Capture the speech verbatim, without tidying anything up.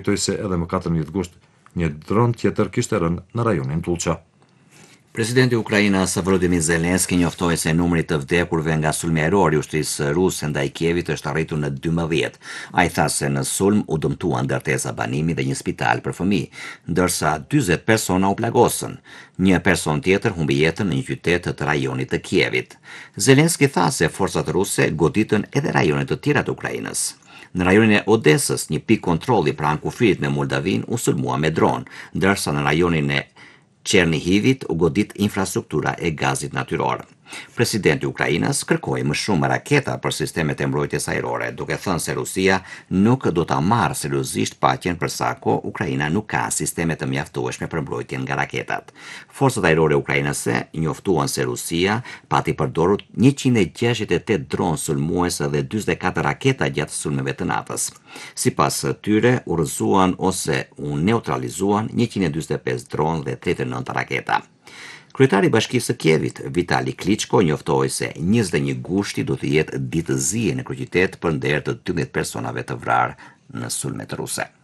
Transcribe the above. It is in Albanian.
kujtoj se edhe më katërmbëdhjetë gusht një dron tjetër kishte rënë në rajonin Tullqa. Presidenti i Ukrainës Volodymyr Zelensky njoftoi se numri të vdekurve nga sulmi ajror i ushtrisë ruse ndaj Kievit është arritur në dymbëdhjetë. Ai tha se në sulm u dëmtuan ndërtesa banimi dhe një spital për fëmijë, ndërsa dyzet persona u plagosën. Një person tjetër humbi jetën në një qytet të rajonit të Kievit. Zelensky tha se forcat ruse goditën edhe rajone të tjera të Ukrainës. Në rajonin e Odesës, një pikë kontrolli pranë kufirit në Moldavin u sulmua me dron, ndërsa në rajonin e Çernihivit u godit infrastruktura e gazit natyror. Presidenti i Ukrainës kërkoi më shumë raketa për sistemet e mbrojtjes ajrore, duke thënë se Rusia nuk do ta marrë seriozisht paqen për sa kohë Ukraina nuk ka sisteme të mjaftueshme për mbrojtjen nga raketat. Forcat ajrore ukrainase njoftuan se Rusia pati përdorur njëqind e gjashtëdhjetë e tetë dronë sulmues dhe dyzet e katër raketa gjatë sulmeve të natës. Sipas tyre, u rrëzuan ose u neutralizuan njëqind e dyzet e pesë dronë dhe tridhjetë e nëntë raketa. Kryetari i Bashkisë së Kievit, Vitali Klitschko, njoftoi se njëzet e një gushti do të jetë ditëzie në kryeqytet për nder të dymbëdhjetë personave të vrarë në sulmet ruse.